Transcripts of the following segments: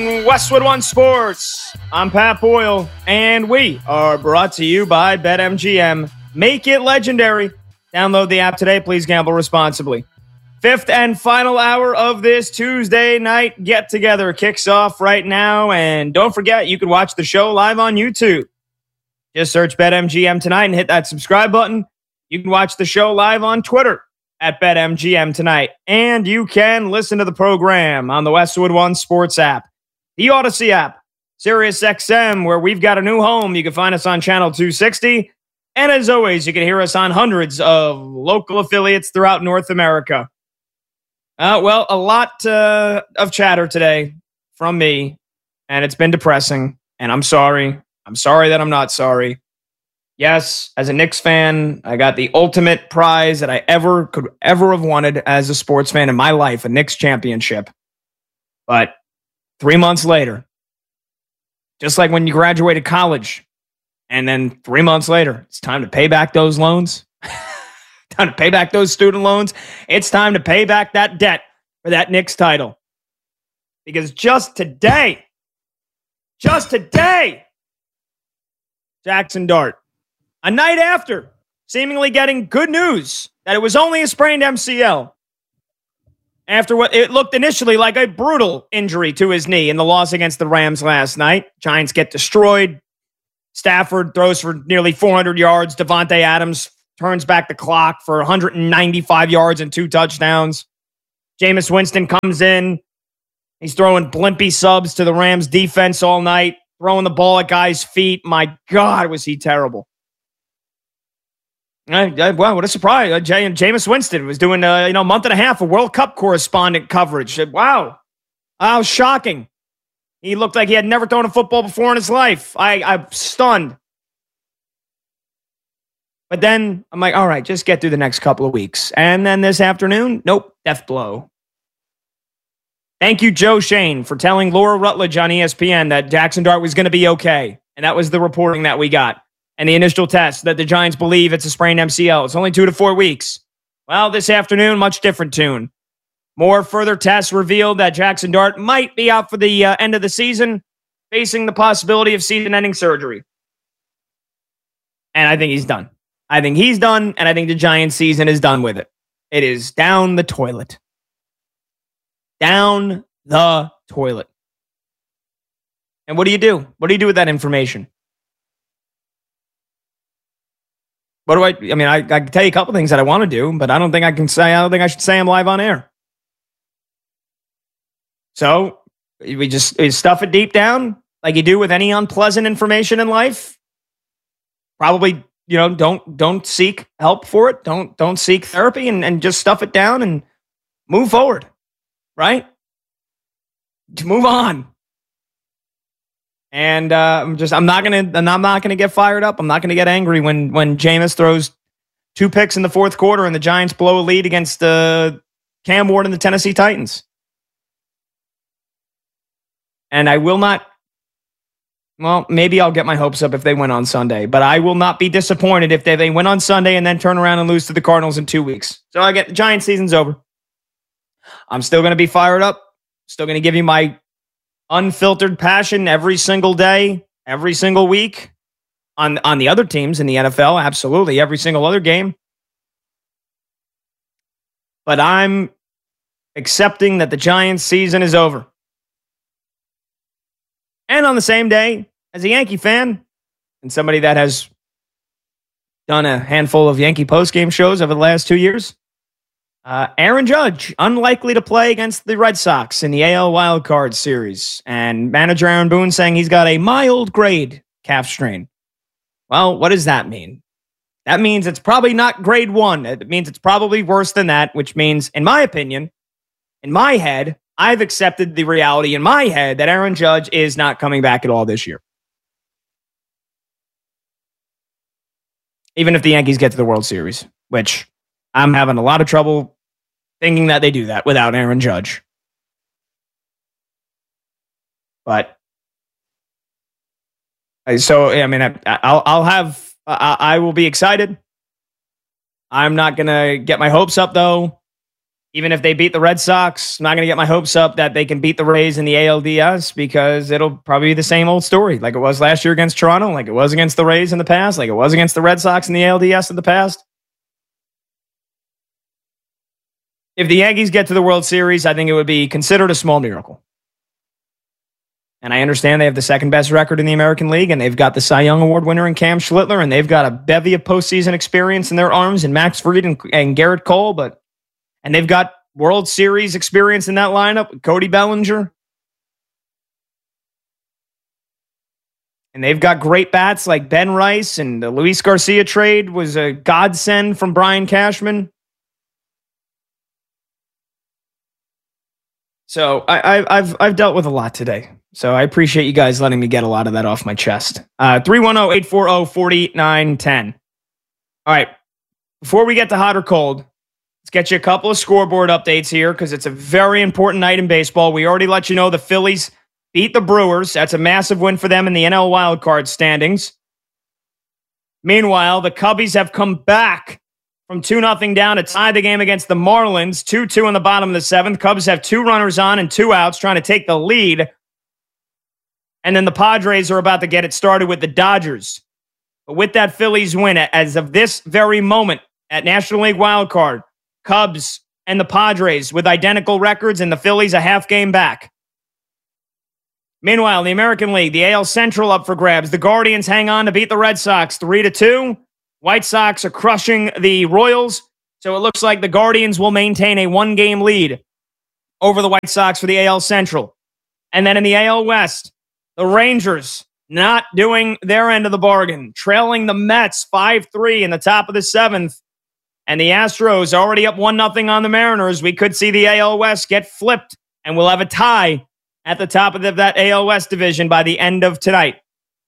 watching Westwood One Sports. I'm Pat Boyle, and we are brought to you by BetMGM. Make it legendary. Download the app today. Please gamble responsibly. Fifth and final hour of this Tuesday night get-together kicks off right now, and don't forget, you can watch the show live on YouTube. Just search BetMGM tonight and hit that subscribe button. You can watch the show live on Twitter at BetMGM tonight. And you can listen to the program on the Westwood One Sports app, the Odyssey app, SiriusXM, where we've got a new home. You can find us on channel 260. And as always, you can hear us on hundreds of local affiliates throughout North America. Well, a lot of chatter today from me, and it's been depressing, and I'm sorry. I'm sorry that I'm not sorry. Yes, as a Knicks fan, I got the ultimate prize that I could ever have wanted as a sports fan in my life, a Knicks championship. But 3 months later, just like when you graduated college, and then 3 months later, it's time to pay back those loans. Time to pay back those student loans. It's time to pay back that debt for that Knicks title. Because just today, Jackson Dart, a night after seemingly getting good news that it was only a sprained MCL, after what it looked initially like a brutal injury to his knee in the loss against the Rams last night. Giants get destroyed. Stafford throws for nearly 400 yards. Devontae Adams turns back the clock for 195 yards and 2 touchdowns. Jameis Winston comes in. He's throwing blimpy subs to the Rams defense all night, throwing the ball at guys' feet. My God, was he terrible. Wow, what a surprise. Jameis Winston was doing a month and a half of World Cup correspondent coverage. Wow. How shocking. He looked like he had never thrown a football before in his life. I'm stunned. But then I'm like, all right, just get through the next couple of weeks. And then this afternoon, nope, death blow. Thank you, Joe Shane, for telling Laura Rutledge on ESPN that Jackson Dart was going to be okay. And that was the reporting that we got. And the initial test that the Giants believe it's a sprained MCL. It's only 2 to 4 weeks. Well, this afternoon, much different tune. More further tests revealed that Jackson Dart might be out for the end of the season, facing the possibility of season-ending surgery. And I think he's done. I think he's done, and I think the Giants season is done with it. It is down the toilet. Down the toilet. And what do you do? What do you do with that information? What do I mean, I can tell you a couple things that I want to do, but I don't think I should say I'm live on air. So we stuff it deep down like you do with any unpleasant information in life. Probably, don't seek help for it. Don't seek therapy and just stuff it down and move forward. Right? To move on. And I'm not gonna get fired up. I'm not gonna get angry when Jameis throws 2 picks in the fourth quarter and the Giants blow a lead against Cam Ward and the Tennessee Titans. And I will not. Well, maybe I'll get my hopes up if they win on Sunday, but I will not be disappointed if they win on Sunday and then turn around and lose to the Cardinals in 2 weeks. So I get the Giants season's over. I'm still going to be fired up. Still going to give you my unfiltered passion every single day, every single week on the other teams in the NFL. Absolutely. Every single other game. But I'm accepting that the Giants season is over. And on the same day, as a Yankee fan and somebody that has done a handful of Yankee postgame shows over the last 2 years, Aaron Judge, unlikely to play against the Red Sox in the AL Wildcard Series. And manager Aaron Boone saying he's got a mild grade calf strain. Well, what does that mean? That means it's probably not grade 1. It means it's probably worse than that, which means, in my opinion, in my head, I've accepted the reality in my head that Aaron Judge is not coming back at all this year. Even if the Yankees get to the World Series, which I'm having a lot of trouble thinking that they do that without Aaron Judge. But so, I mean, I will be excited. I'm not going to get my hopes up, though. even if they beat the Red Sox, I'm not going to get my hopes up that they can beat the Rays in the ALDS because it'll probably be the same old story like it was last year against Toronto, like it was against the Rays in the past, like it was against the Red Sox in the ALDS in the past. If the Yankees get to the World Series, I think it would be considered a small miracle. And I understand they have the second best record in the American League, and they've got the Cy Young Award winner in Cam Schlittler, and they've got a bevy of postseason experience in their arms in Max Fried and Garrett Cole, and they've got World Series experience in that lineup with Cody Bellinger. And they've got great bats like Ben Rice, and the Luis Garcia trade was a godsend from Brian Cashman. So I've dealt with a lot today. So I appreciate you guys letting me get a lot of that off my chest. 310-840-4910. All right. Before we get to hot or cold, let's get you a couple of scoreboard updates here because it's a very important night in baseball. We already let you know the Phillies beat the Brewers. That's a massive win for them in the NL wildcard standings. Meanwhile, the Cubbies have come back from 2-0 down to tie the game against the Marlins. 2-2 in the bottom of the seventh. Cubs have 2 runners on and 2 outs trying to take the lead. And then the Padres are about to get it started with the Dodgers. But with that Phillies win, as of this very moment at National League wildcard, Cubs and the Padres with identical records and the Phillies a half game back. Meanwhile, in the American League, the AL Central up for grabs. The Guardians hang on to beat the Red Sox 3-2. White Sox are crushing the Royals. So it looks like the Guardians will maintain a 1-game lead over the White Sox for the AL Central. And then in the AL West, the Rangers not doing their end of the bargain, trailing the Mets 5-3 in the top of the 7th. And the Astros already up 1-0 on the Mariners. We could see the AL West get flipped, and we'll have a tie at the top of that AL West division by the end of tonight.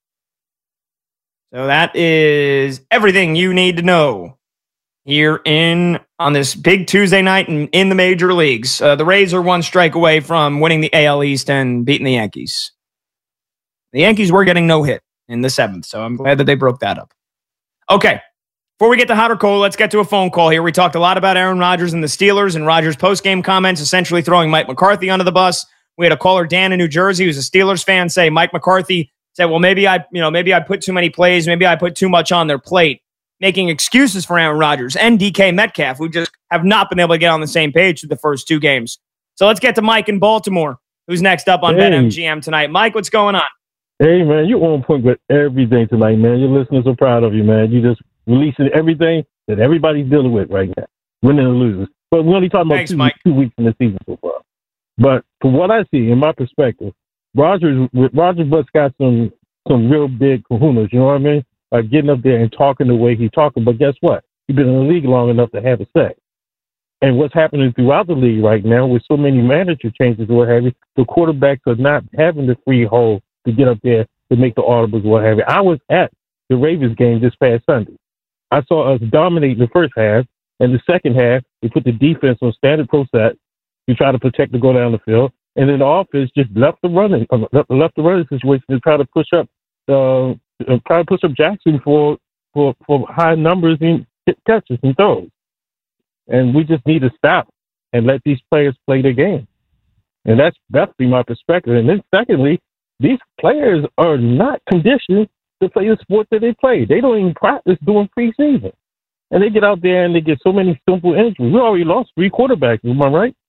So that is everything you need to know here on this big Tuesday night in the major leagues. The Rays are 1 strike away from winning the AL East and beating the Yankees. The Yankees were getting no hit in the 7th, so I'm glad that they broke that up. Okay, before we get to hot or cold, let's get to a phone call here. We talked a lot about Aaron Rodgers and the Steelers and Rodgers' post-game comments, essentially throwing Mike McCarthy under the bus. We had a caller, Dan in New Jersey, who's a Steelers fan, say Mike McCarthy said, well, maybe I put too many plays, maybe I put too much on their plate, making excuses for Aaron Rodgers and DK Metcalf, who just have not been able to get on the same page for the first 2 games. So let's get to Mike in Baltimore, who's next up on BetMGM tonight. Mike, what's going on? Hey, man, you're on point with everything tonight, man. Your listeners are proud of you, man. You just releasing everything that everybody's dealing with right now, winning and losing. But we're only talking about 2 weeks in the season so far. But from what I see, in my perspective, Rodgers Butts got some real big kahunas, you know what I mean? Like getting up there and talking the way he's talking. But guess what? He's been in the league long enough to have a say. And what's happening throughout the league right now with so many manager changes or what have you, the quarterbacks are not having the free hold to get up there to make the audibles, what have you. I was at the Ravens game this past Sunday. I saw us dominate the first half, and the second half, we put the defense on standard pro set to try to protect to go down the field, and then the offense just left the running situation to try to push up Jackson for high numbers in catches and throws. And we just need to stop and let these players play their game. And that's be my perspective. And then secondly, these players are not conditioned to play the sport that they play. They don't even practice during preseason. And they get out there and they get so many simple injuries. We already lost 3 quarterbacks, am I right?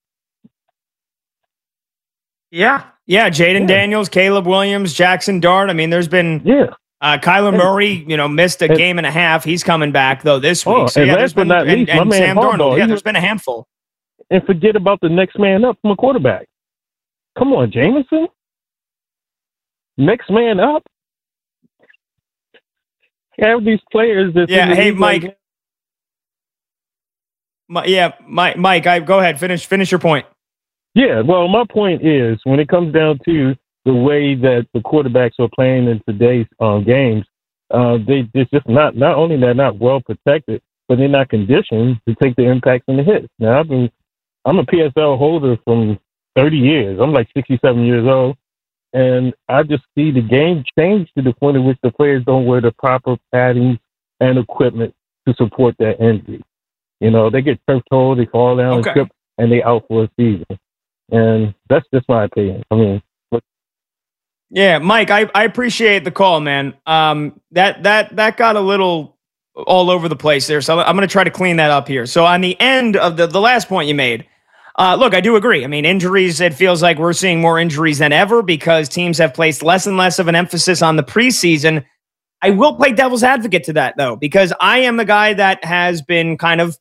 Yeah. Jaden Daniels, Caleb Williams, Jackson Dart. I mean, there's been Kyler Murray, missed a game and a half. He's coming back, though, this week. So, there's been my man Sam Harbaugh. Darnold. Yeah, there's been a handful. And forget about the next man up from a quarterback. Come on, Jameson. Next man up. Have these players that... Yeah, hey, Mike. Mike, go ahead. Finish your point. Yeah, well, my point is, when it comes down to the way that the quarterbacks are playing in today's games, they're just not only they're not well protected, but they're not conditioned to take the impacts and the hits. Now, I'm a PSL holder from 30 years. I'm like 67 years old, and I just see the game change to the point at which the players don't wear the proper padding and equipment to support that injury. They get turf toe, they fall down and trip. and they out for a season. And that's just my opinion. I mean, yeah, Mike, I appreciate the call, man. That got a little all over the place there, so I'm going to try to clean that up here. So on the end of the last point you made, look, I do agree. I mean, injuries, it feels like we're seeing more injuries than ever because teams have placed less and less of an emphasis on the preseason. I will play devil's advocate to that, though, because I am the guy that has been kind of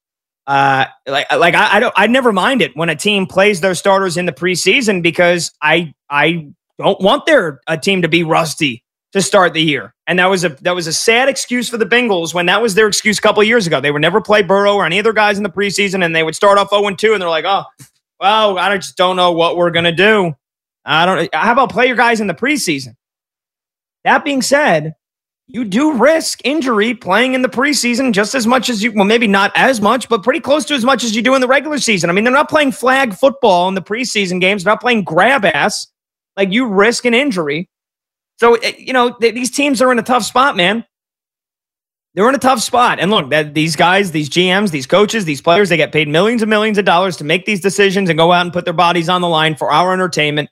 I never mind it when a team plays their starters in the preseason because I don't want a team to be rusty to start the year. And that was a sad excuse for the Bengals when that was their excuse a couple of years ago. They would never play Burrow or any other guys in the preseason, and they would start off 0-2, and they're like, oh, well, I just don't know what we're going to do. How about play your guys in the preseason? That being said, you do risk injury playing in the preseason just as much as maybe not as much, but pretty close to as much as you do in the regular season. I mean, they're not playing flag football in the preseason games. They're not playing grab ass. Like, you risk an injury. So, these teams are in a tough spot, man. They're in a tough spot. And look, these guys, these GMs, these coaches, these players, they get paid millions and millions of dollars to make these decisions and go out and put their bodies on the line for our entertainment.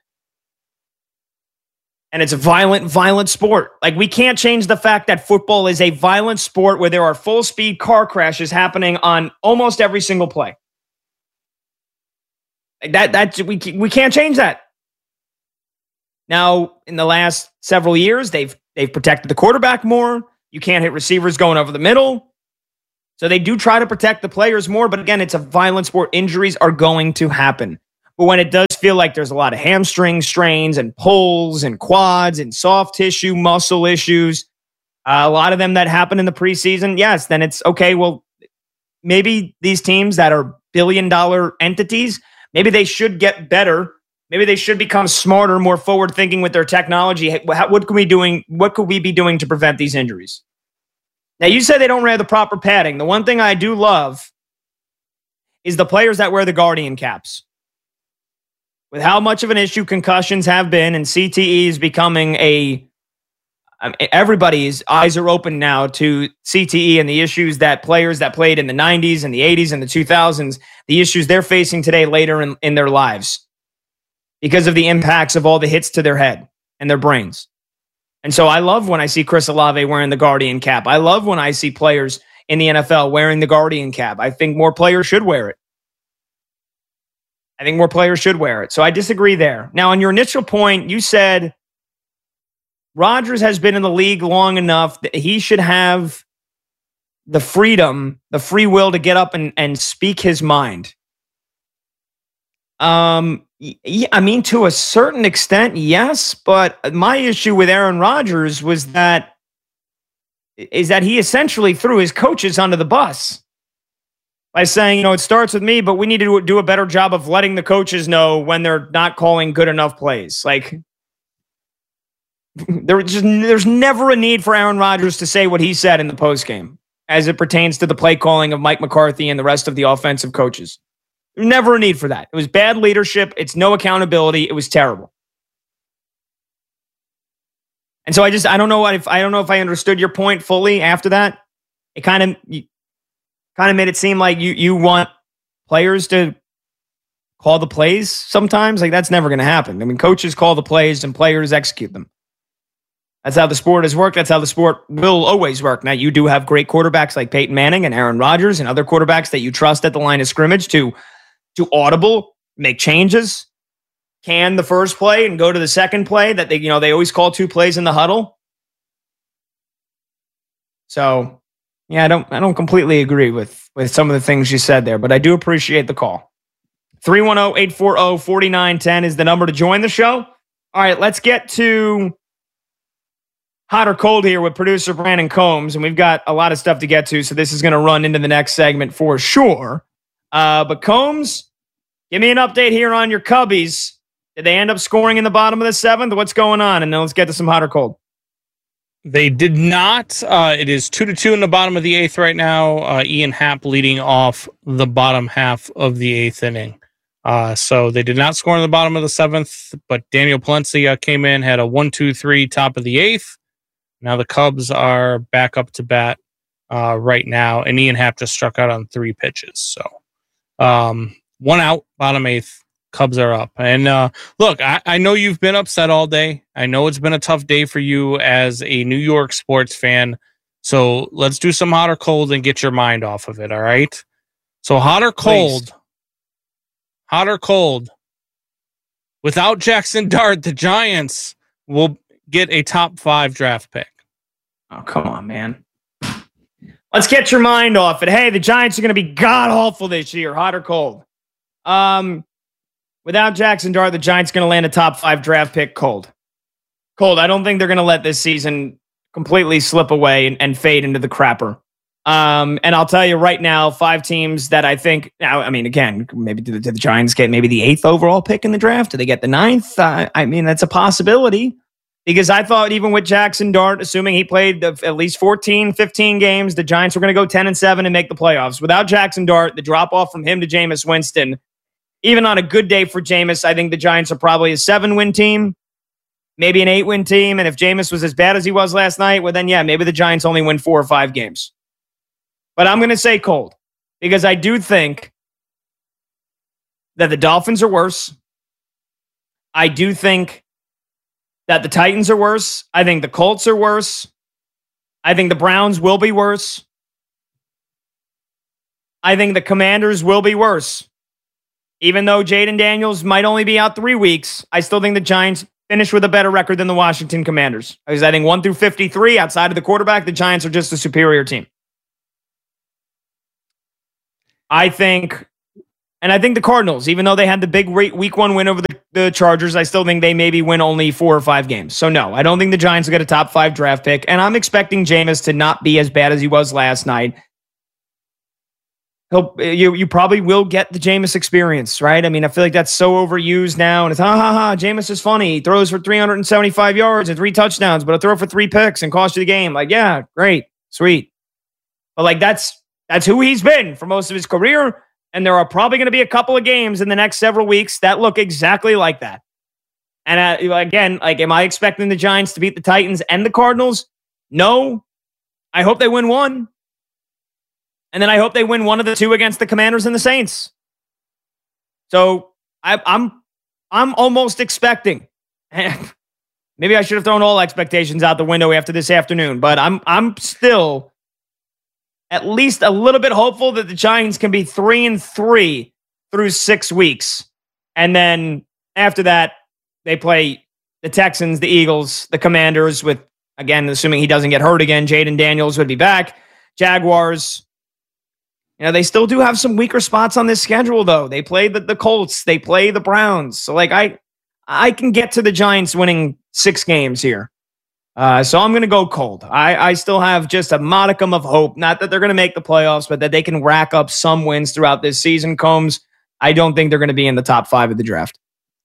And it's a violent sport. Like, we can't change the fact that football is a violent sport where there are full-speed car crashes happening on almost every single play. Like we can't change that. Now, in the last several years, they've protected the quarterback more. You can't hit receivers going over the middle. So they do try to protect the players more. But again, it's a violent sport. Injuries are going to happen. But when it does feel like there's a lot of hamstring strains and pulls and quads and soft tissue, muscle issues, a lot of them that happen in the preseason, yes, then it's okay. Well, maybe these teams that are billion-dollar entities, maybe they should get better. Maybe they should become smarter, more forward-thinking with their technology. What could we be doing to prevent these injuries? Now, you said they don't wear the proper padding. The one thing I do love is the players that wear the Guardian caps. With how much of an issue concussions have been, and CTE is becoming everybody's eyes are open now to CTE and the issues that players that played in the 90s and the 80s and the 2000s, the issues they're facing today later in their lives because of the impacts of all the hits to their head and their brains. And so I love when I see Chris Olave wearing the Guardian cap. I love when I see players in the NFL wearing the Guardian cap. I think more players should wear it. So I disagree there. Now, on your initial point, you said Rodgers has been in the league long enough that he should have the freedom, the free will to get up and speak his mind. Yeah, I mean, to a certain extent, yes. But my issue with Aaron Rodgers is that he essentially threw his coaches under the bus by saying, it starts with me, but we need to do a better job of letting the coaches know when they're not calling good enough plays. Like, there's never a need for Aaron Rodgers to say what he said in the postgame as it pertains to the play calling of Mike McCarthy and the rest of the offensive coaches. Never a need for that. It was bad leadership. It's no accountability. It was terrible. And so I don't know if I understood your point fully after that. It kind of made it seem like you want players to call the plays sometimes. Like, that's never going to happen. I mean, coaches call the plays and players execute them. That's how the sport has worked. That's how the sport will always work. Now, you do have great quarterbacks like Peyton Manning and Aaron Rodgers and other quarterbacks that you trust at the line of scrimmage to audible, make changes, can the first play and go to the second play that they always call 2 plays in the huddle. So, yeah, I don't completely agree with some of the things you said there, but I do appreciate the call. 310-840-4910 is the number to join the show. All right, let's get to hot or cold here with producer Brandon Combs, and we've got a lot of stuff to get to, so this is going to run into the next segment for sure. But Combs, give me an update here on your Cubbies. Did they end up scoring in the bottom of the 7th? What's going on? And then let's get to some hot or cold. They did not. It is 2-2 in the bottom of the 8th right now. Ian Happ leading off the bottom half of the 8th inning. So they did not score in the bottom of the 7th, but Daniel Palencia came in, had a 1-2-3 top of the 8th. Now the Cubs are back up to bat right now, and Ian Happ just struck out on 3 pitches. So One out, bottom 8th. Cubs are up. And look, I know you've been upset all day. I know it's been a tough day for you as a New York sports fan. So let's do some hot or cold and get your mind off of it, all right? So hot or cold? Please. Hot or cold? Without Jackson Dart, the Giants will get a top 5 draft pick. Oh, come on, man. Let's get your mind off it. Hey, the Giants are going to be god-awful this year, hot or cold? Without Jackson Dart, the Giants are going to land a top 5 draft pick, cold. Cold. I don't think they're going to let this season completely slip away and fade into the crapper. And I'll tell you right now, 5 teams that I think, now, I mean, again, maybe do the Giants get maybe the 8th overall pick in the draft? Do they get the 9th? I mean, that's a possibility. Because I thought even with Jackson Dart, assuming he played at least 14, 15 games, the Giants were going to go 10-7 and make the playoffs. Without Jackson Dart, the drop-off from him to Jameis Winston, even on a good day for Jameis, I think the Giants are probably a 7-win team, maybe an 8-win team. And if Jameis was as bad as he was last night, well, then, yeah, maybe the Giants only win 4 or 5 games. But I'm going to say cold because I do think that the Dolphins are worse. I do think that the Titans are worse. I think the Colts are worse. I think the Browns will be worse. I think the Commanders will be worse. Even though Jaden Daniels might only be out 3 weeks, I still think the Giants finish with a better record than the Washington Commanders. Because I think 1 through 53, outside of the quarterback, the Giants are just a superior team. I think the Cardinals, even though they had the big week 1 win over the Chargers, I still think they maybe win only 4 or 5 games. So no, I don't think the Giants will get a top 5 draft pick. And I'm expecting Jameis to not be as bad as he was last night. You probably will get the Jameis experience, right? I mean, I feel like that's so overused now. And it's, Jameis is funny. He throws for 375 yards and 3 touchdowns, but he'll throw for 3 picks and cost you the game. Like, yeah, great, sweet. But like, that's who he's been for most of his career. And there are probably going to be a couple of games in the next several weeks that look exactly like that. And again, like, am I expecting the Giants to beat the Titans and the Cardinals? No. I hope they win 1. And then I hope they win 1 of the 2 against the Commanders and the Saints. So I'm almost expecting. Maybe I should have thrown all expectations out the window after this afternoon, but I'm still at least a little bit hopeful that the Giants can be 3-3 through 6 weeks. And then after that, they play the Texans, the Eagles, the Commanders with, again, assuming he doesn't get hurt again, Jaden Daniels would be back. Jaguars. You know, they still do have some weaker spots on this schedule, though. They play the Colts. They play the Browns. So, like, I can get to the Giants winning 6 games here. So I'm going to go cold. I still have just a modicum of hope. Not that they're going to make the playoffs, but that they can rack up some wins throughout this season, Combs. I don't think they're going to be in the top 5 of the draft.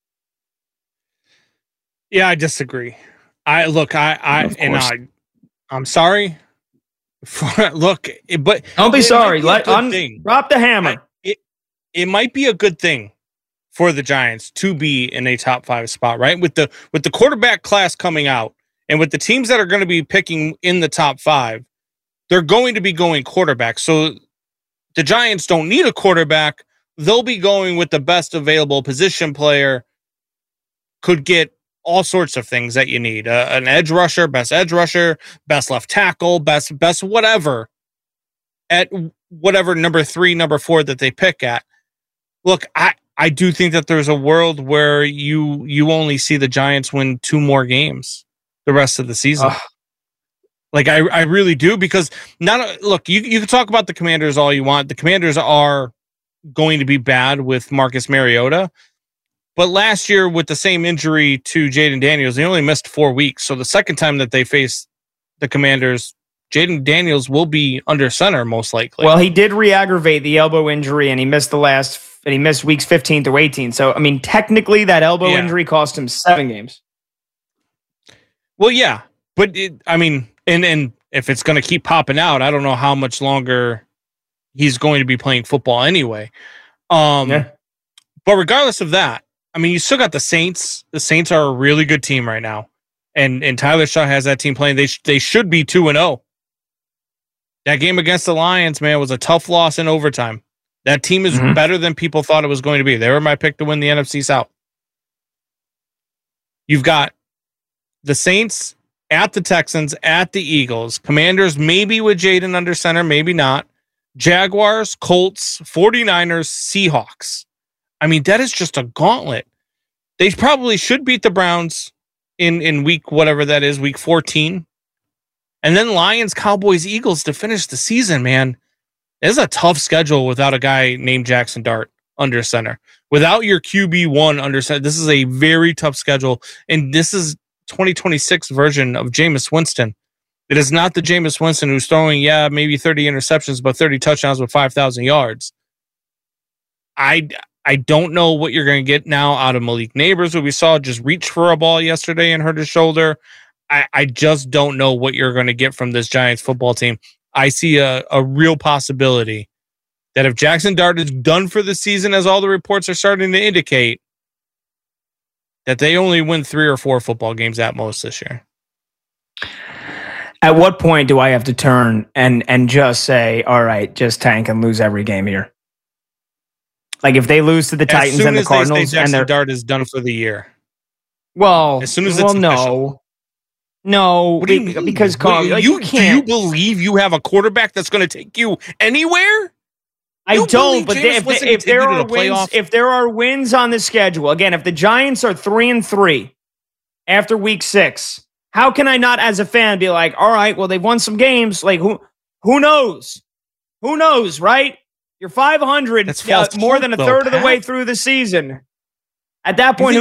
Yeah, I disagree. I'm sorry. Look, but don't be sorry. Drop the hammer. It might be a good thing for the Giants to be in a top 5 spot, right? With the quarterback class coming out, and with the teams that are going to be picking in the top 5, they're going to be going quarterback. So the Giants don't need a quarterback. They'll be going with the best available position player. Could get all sorts of things that you need. An edge rusher, best left tackle, best whatever at whatever number 3, number 4 that they pick at. Look, I do think that there's a world where you only see the Giants win 2 more games the rest of the season. Like, I really do, because look, you can talk about the Commanders all you want. The Commanders are going to be bad with Marcus Mariota. But last year, with the same injury to Jaden Daniels, they only missed 4 weeks. So the second time that they face the Commanders, Jaden Daniels will be under center most likely. Well, he did re-aggravate the elbow injury, and he missed weeks 15 through 18. So, I mean, technically, that elbow injury cost him 7 games. Well, yeah, but and if it's going to keep popping out, I don't know how much longer he's going to be playing football anyway. But regardless of that, I mean, you still got the Saints. The Saints are a really good team right now, and Tyler Shaw has that team playing. They should be 2-0. That game against the Lions, man, was a tough loss in overtime. That team is better than people thought it was going to be. They were my pick to win the NFC South. You've got the Saints at the Texans, at the Eagles, Commanders maybe with Jaden under center, maybe not. Jaguars, Colts, 49ers, Seahawks. I mean, that is just a gauntlet. They probably should beat the Browns in week, whatever that is, week 14. And then Lions, Cowboys, Eagles to finish the season, man. It's a tough schedule without a guy named Jackson Dart under center. Without your QB1 under center, this is a very tough schedule. And this is 2026 version of Jameis Winston. It is not the Jameis Winston who's throwing, maybe 30 interceptions, but 30 touchdowns with 5,000 yards. I don't know what you're going to get now out of Malik Neighbors, who we saw just reach for a ball yesterday and hurt his shoulder. I just don't know what you're going to get from this Giants football team. I see a real possibility that if Jackson Dart is done for the season, as all the reports are starting to indicate, that they only win 3 or 4 football games at most this year. At what point do I have to turn and just say, all right, just tank and lose every game here? Like if they lose to the Titans and the Cardinals, and their Dart is done for the year. Well, as soon as it's official. No, because do you believe you have a quarterback that's going to take you anywhere? I don't. But if there are wins on the schedule, again, if the Giants are 3-3 after week 6, how can I not, as a fan, be like, all right, well, they've won some games. Like who knows? Who knows, right? You're 500, more than a third of the way through the season. At that point,